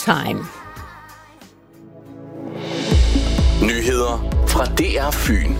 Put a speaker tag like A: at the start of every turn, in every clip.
A: Time.
B: Nyheder fra DR Fyn.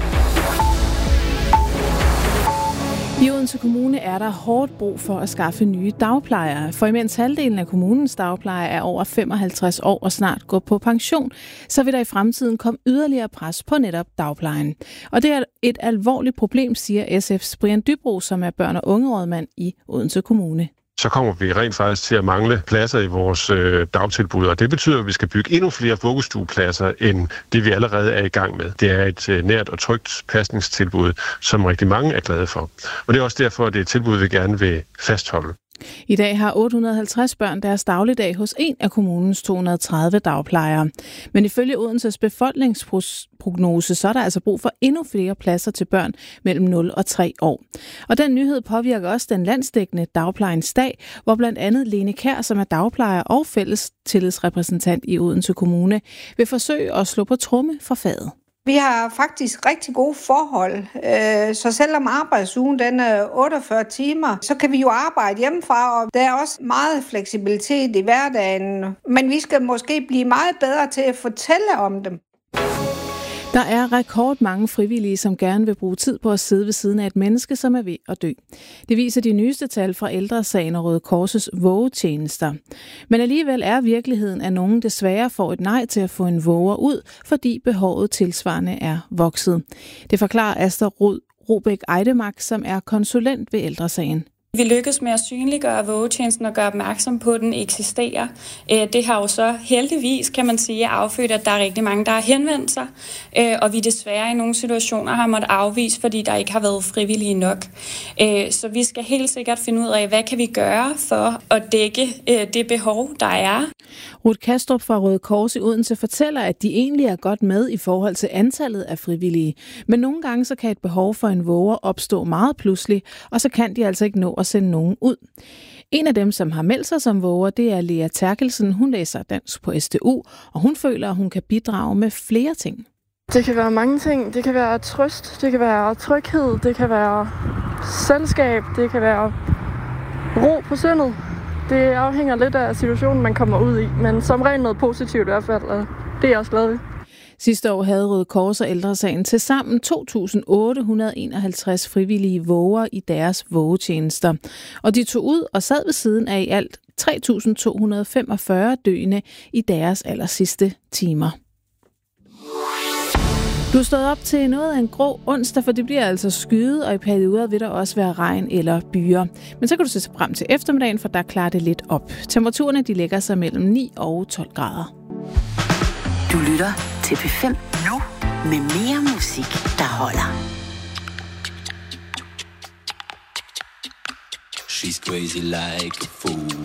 A: I Odense Kommune er der hårdt brug for at skaffe nye dagplejere, for imens halvdelen af kommunens dagplejere er over 55 år og snart går på pension, så vil der i fremtiden komme yderligere pres på netop dagplejen. Og det er et alvorligt problem, siger SF's Brian Dybro, som er børn- og ungerådmand i Odense Kommune.
C: Så kommer vi rent faktisk til at mangle pladser i vores dagtilbud, og det betyder, at vi skal bygge endnu flere vuggestuepladser, end det vi allerede er i gang med. Det er et nært og trygt pasningstilbud, som rigtig mange er glade for. Og det er også derfor, at det er et tilbud, vi gerne vil fastholde.
A: I dag har 850 børn deres dagligdag hos en af kommunens 230 dagplejere. Men ifølge Odenses befolkningsprognose, så er der altså brug for endnu flere pladser til børn mellem 0 og 3 år. Og den nyhed påvirker også den landsdækkende dagplejens dag, hvor blandt andet Lene Kjær, som er dagplejer og fælles tillidsrepræsentant i Odense Kommune, vil forsøge at slå på tromme for faget.
D: Vi har faktisk rigtig gode forhold, så selvom arbejdsugen den er 48 timer, så kan vi jo arbejde hjemmefra, og der er også meget fleksibilitet i hverdagen. Men vi skal måske blive meget bedre til at fortælle om dem.
A: Der er rekordmange frivillige, som gerne vil bruge tid på at sidde ved siden af et menneske, som er ved at dø. Det viser de nyeste tal fra Ældre Sagen og Røde Kors' vågetjenester. Men alligevel er virkeligheden, at nogen desværre får et nej til at få en våger ud, fordi behovet tilsvarende er vokset. Det forklarer Asta Robæk Eidemark, som er konsulent ved Ældre Sagen.
E: Vi lykkes med at synliggøre vågetjenesten og gøre opmærksom på, at den eksisterer. Det har jo så heldigvis, kan man sige, affødt, at der er rigtig mange, der har henvendt sig, og vi desværre i nogle situationer har måttet afvise, fordi der ikke har været frivillige nok. Så vi skal helt sikkert finde ud af, hvad kan vi gøre for at dække det behov, der er.
A: Ruth Kastrup fra Røde Kors i Odense fortæller, at de egentlig er godt med i forhold til antallet af frivillige. Men nogle gange så kan et behov for en våger opstå meget pludselig, og så kan de altså ikke nå at sende nogen ud. En af dem, som har meldt sig som våger, det er Lea Terkelsen. Hun læser dansk på SDU, og hun føler, at hun kan bidrage med flere ting.
F: Det kan være mange ting. Det kan være trøst, det kan være tryghed, det kan være selskab, det kan være ro på sindet. Det afhænger lidt af situationen, man kommer ud i, men som regel noget positivt i hvert fald, og det er jeg også glad ved.
A: Sidste år havde Røde Kors og Ældre Sagen til sammen 2.851 frivillige våger i deres vågetjenester. Og de tog ud og sad ved siden af i alt 3.245 døende i deres allersidste timer. Du er stået op til noget af en grå onsdag, for det bliver altså skyet, og i perioder vil der også være regn eller byger. Men så kan du se frem til eftermiddagen, for der klarer det lidt op. Temperaturerne de ligger sig mellem 9 og 12 grader.
G: Du lytter til P5 nu med mere musik, der holder.
H: She's crazy like a fool.